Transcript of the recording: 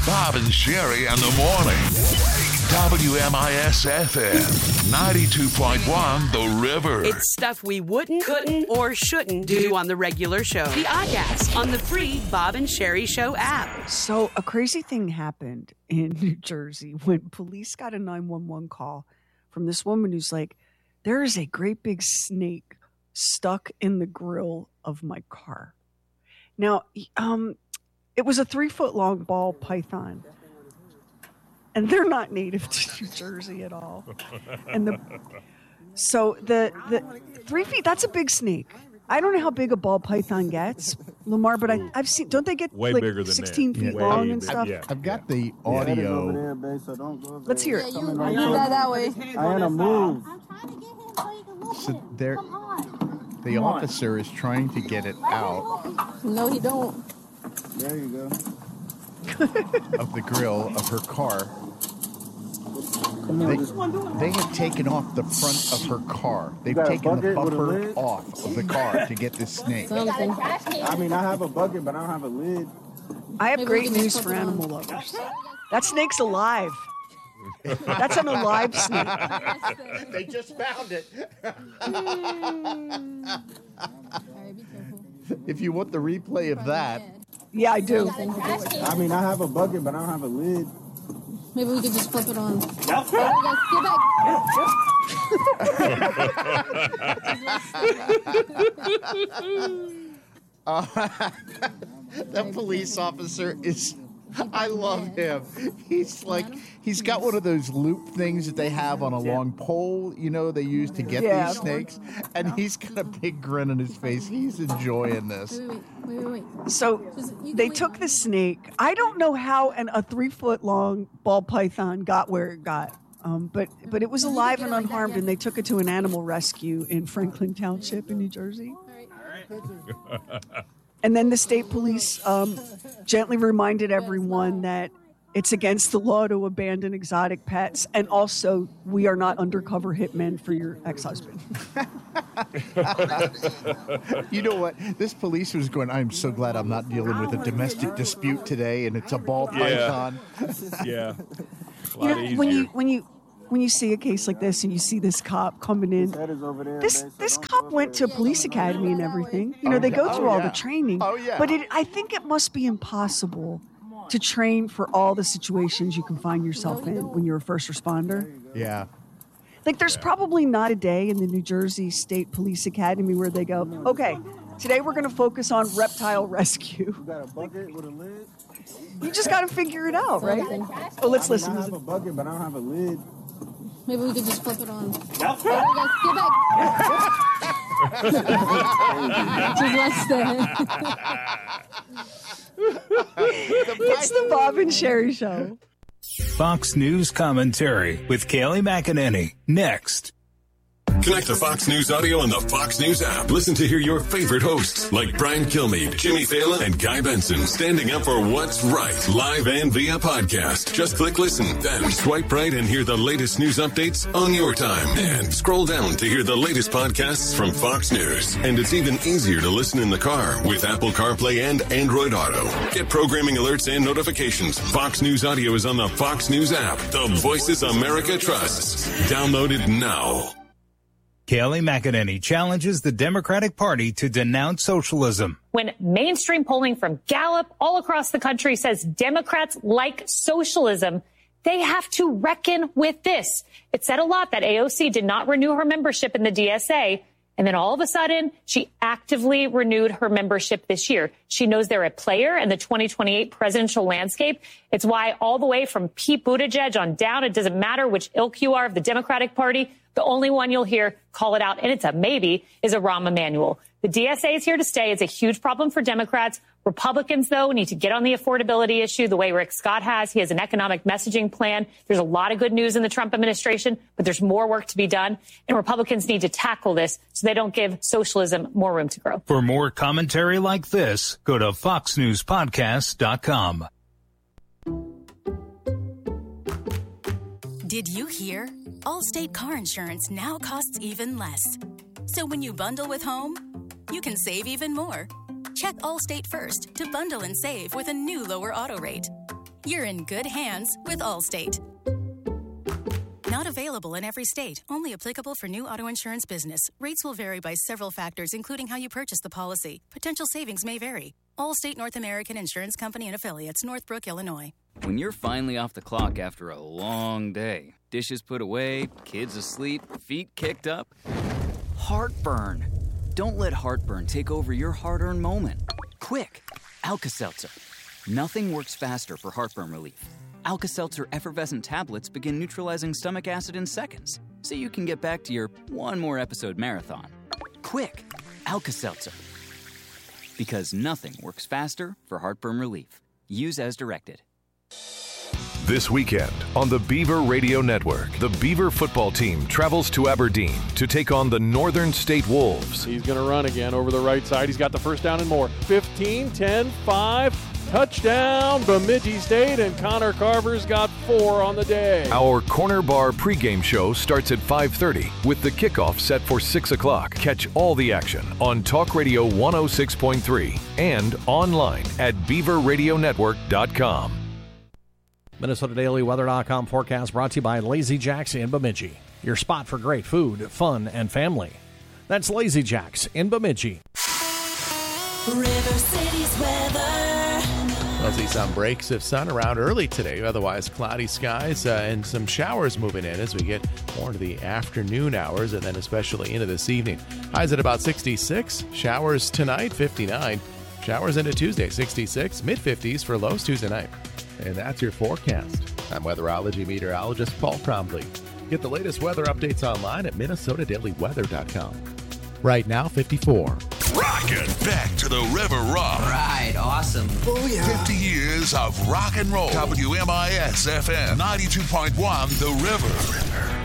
Bob and Sherry in the morning. WMIS-FM, 92.1 The River. It's stuff we wouldn't, couldn't, or shouldn't do on the regular show. The Oddcast on the free Bob and Sherry Show app. So a crazy thing happened in New Jersey when police got a 911 call from this woman who's like, there is a great big snake stuck in the grill of my car. Now, it was a 3-foot long ball python. And they're not native to New Jersey at all. And the 3 feet, that's a big snake. I don't know how big a ball python gets, Lamar, but I've seen, don't they get way like bigger than 16 that. feet long and stuff? I've got the audio. Let's hear it. That way. I want to move. So the officer is trying to get it out No, he don't. There you go. of the grill of her car. Come on, They have taken off the front of her car. They've got a taken the bucket with a bumper lid? off of the car to get this snake. Something. I mean, I have a bucket, but I don't have a lid. I have Maybe great we can news just for flip it on. animal lovers. That snake's alive. That's an alive snake. They just found it. Alright, be careful. If you want the replay of that, Yeah, I do. I mean, I have a bucket, but I don't have a lid. Maybe we could just flip it on. Get that police officer is, I love him. He's like, he's got one of those loop things that they have on a long pole, you know, they use to get these snakes. And he's got a big grin on his face. He's enjoying this. Wait. So they took the snake. I don't know how a 3-foot long ball python got where it got. But it was alive and unharmed, and they took it to an animal rescue in Franklin Township in New Jersey. And then the state police gently reminded everyone that it's against the law to abandon exotic pets, and also we are not undercover hitmen for your ex-husband. You know what? This police was going, I'm so glad I'm not dealing with a domestic dispute today, and it's a ball python. Yeah. You know, when you see a case like this and you see this cop coming in, this cop went to a police academy and everything. You know, they go through all the training. Oh, yeah. But I think it must be impossible to train for all the situations you can find yourself in when you're a first responder. Yeah. Like, there's probably not a day in the New Jersey State Police Academy where they go, okay, today we're going to focus on reptile rescue. You got a bucket with a lid? You just got to figure it out, right? Oh, let's listen. I have a bucket, but I don't have a lid. Maybe we could just flip it on. Get back. Just less than. It's the Bob and Sherry Show. Fox News commentary with Kayleigh McEnany. Next. Connect to Fox News Audio on the Fox News app. Listen to hear your favorite hosts like Brian Kilmeade, Jimmy Fallon, and Guy Benson standing up for what's right, live and via podcast. Just click listen, then swipe right and hear the latest news updates on your time. And scroll down to hear the latest podcasts from Fox News. And it's even easier to listen in the car with Apple CarPlay and Android Auto. Get programming alerts and notifications. Fox News Audio is on the Fox News app. The voices America trusts. Download it now. Kayleigh McEnany challenges the Democratic Party to denounce socialism. When mainstream polling from Gallup all across the country says Democrats like socialism, they have to reckon with this. It said a lot that AOC did not renew her membership in the DSA. And then all of a sudden, she actively renewed her membership this year. She knows they're a player in the 2028 presidential landscape. It's why all the way from Pete Buttigieg on down, it doesn't matter which ilk you are of the Democratic Party, the only one you'll hear call it out, and it's a maybe, is Rahm Emanuel. The DSA is here to stay. It's a huge problem for Democrats. Republicans, though, need to get on the affordability issue the way Rick Scott has. He has an economic messaging plan. There's a lot of good news in the Trump administration, but there's more work to be done. And Republicans need to tackle this so they don't give socialism more room to grow. For more commentary like this, go to foxnewspodcast.com. Did you hear? Allstate car insurance now costs even less. So when you bundle with home, you can save even more. Check Allstate first to bundle and save with a new lower auto rate. you're in good hands with Allstate. Not available in every state. Only applicable for new auto insurance business. Rates will vary by several factors, including how you purchase the policy. Potential savings may vary. Allstate North American Insurance Company and Affiliates, Northbrook, Illinois. When you're finally off the clock after a long day, dishes put away, kids asleep, feet kicked up, heartburn. Don't let heartburn take over your hard-earned moment. Quick, Alka-Seltzer. Nothing works faster for heartburn relief. Alka-Seltzer effervescent tablets begin neutralizing stomach acid in seconds, so you can get back to your one more episode marathon. Quick, Alka-Seltzer. Because nothing works faster for heartburn relief. Use as directed. This weekend on the Beaver Radio Network, the Beaver football team travels to Aberdeen to take on the Northern State Wolves. He's going to run again over the right side. He's got the first down and more. 15, 10, 5. Touchdown, Bemidji State, and Connor Carver's got 4 on the day. Our Corner Bar pregame show starts at 5:30 with the kickoff set for 6 o'clock. Catch all the action on Talk Radio 106.3 and online at beaverradionetwork.com. MinnesotaDailyWeather.com forecast brought to you by Lazy Jacks in Bemidji. Your spot for great food, fun, and family. That's Lazy Jacks in Bemidji. River City's weather. We'll see some breaks of sun around early today. Otherwise, cloudy skies and some showers moving in as we get more into the afternoon hours and then especially into this evening. Highs at about 66. Showers tonight, 59. Showers into Tuesday, 66. Mid-50s for lows Tuesday night. And that's your forecast. I'm weatherology meteorologist Paul Trombley. Get the latest weather updates online at MinnesotaDailyWeather.com. Right now, 54. Rockin' back to the River Rock. Right, awesome. Oh, yeah. 50 years of rock and roll. WMIS FM 92.1 The River.